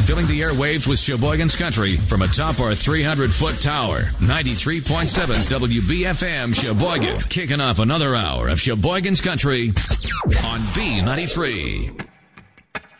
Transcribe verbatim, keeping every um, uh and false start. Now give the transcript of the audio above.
filling the airwaves with Sheboygan's Country from atop our three hundred foot tower. ninety-three point seven W B F M Sheboygan. Kicking off another hour of Sheboygan's Country on B ninety-three.